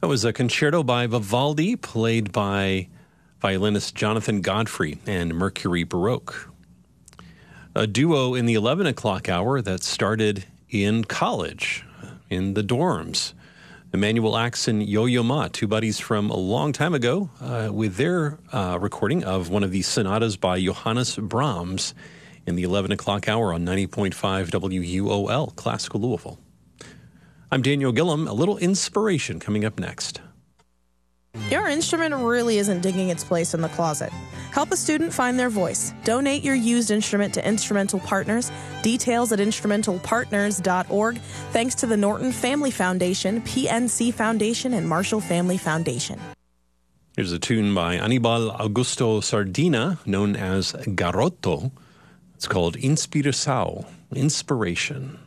That was a concerto by Vivaldi, played by violinist Jonathan Godfrey and Mercury Baroque. A duo in the 11 o'clock hour that started in college, in the dorms. Emanuel Ax and Yo-Yo Ma, two buddies from a long time ago, with their recording of one of the sonatas by Johannes Brahms in the 11 o'clock hour on 90.5 WUOL, Classical Louisville. I'm Daniel Gillum. A little inspiration coming up next. Your instrument really isn't digging its place in the closet. Help a student find their voice. Donate your used instrument to Instrumental Partners. Details at instrumentalpartners.org. Thanks to the Norton Family Foundation, PNC Foundation, and Marshall Family Foundation. Here's a tune by Anibal Augusto Sardina, known as Garotto. It's called Inspiração, Inspiration.